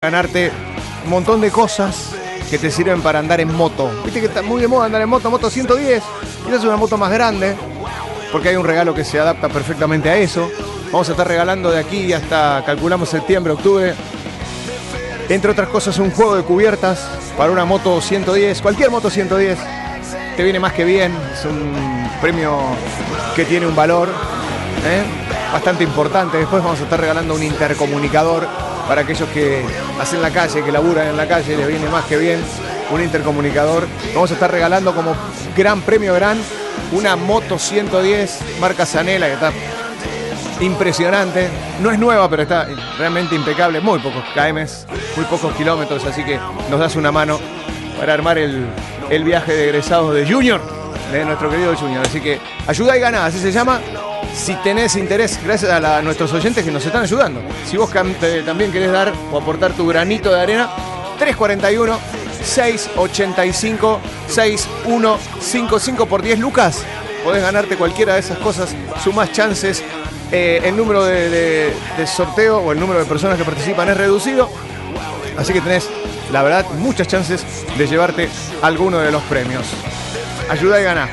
ganarte un montón de cosas que te sirven para andar en moto. Viste que está muy de moda andar en moto 110. Quizás una moto más grande, porque hay un regalo que se adapta perfectamente a eso. Vamos a estar regalando de aquí hasta, calculamos, septiembre, octubre, entre otras cosas, un juego de cubiertas para una moto 110. Cualquier moto 110 te viene más que bien. Es un premio que tiene un valor bastante importante. Después vamos a estar regalando un intercomunicador para aquellos que hacen la calle, que laburan en la calle, les viene más que bien un intercomunicador. Vamos a estar regalando como gran premio una moto 110 marca Zanela, que está impresionante. No es nueva, pero está realmente impecable. Muy pocos kms, muy pocos kilómetros, así que nos das una mano para armar el viaje de egresados de Junior, de nuestro querido Junior. Así que ayuda y gana, así se llama. Si tenés interés, gracias a nuestros oyentes que nos están ayudando. Si vos también querés dar o aportar tu granito de arena, 341-685-6155 por 10 lucas. Podés ganarte cualquiera de esas cosas. Sumás chances. El número de sorteo o el número de personas que participan es reducido. Así que tenés, la verdad, muchas chances de llevarte alguno de los premios. Ayuda y gana.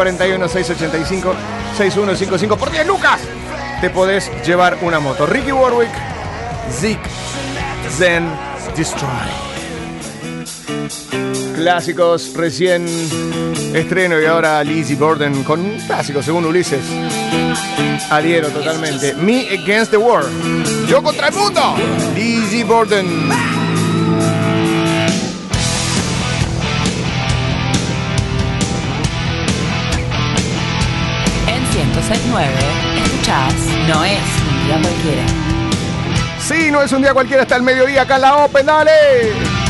341-685-6155 por 10 lucas. Te podés llevar una moto. Ricky Warwick, Zig, Zen, Destroy. Clásicos, recién estreno y ahora Lizzie Borden con un clásico según Ulises. Adhiero totalmente. Me Against the World. Yo contra el mundo. Lizzie Borden. En 106.9 escuchás No es un día cualquiera. Sí, no es un día cualquiera, hasta el mediodía acá en la Open, dale.